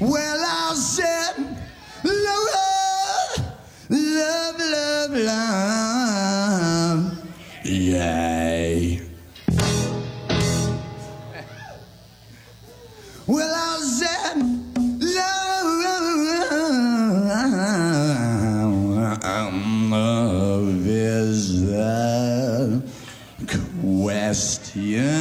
Well, I said, love, love, love, love, yay. Well, I said, love is the question.